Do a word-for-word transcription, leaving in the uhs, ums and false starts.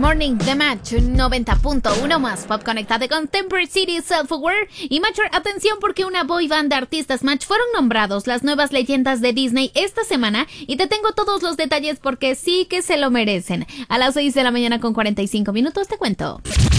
Morning de Match noventa punto uno más Pop Conectate con Temperate City, Self-Aware y Matcher. Atención porque una boy band de artistas Match fueron nombrados las nuevas leyendas de Disney esta semana y te tengo todos los detalles porque sí que se lo merecen. A las seis de la mañana con cuarenta y cinco minutos te cuento.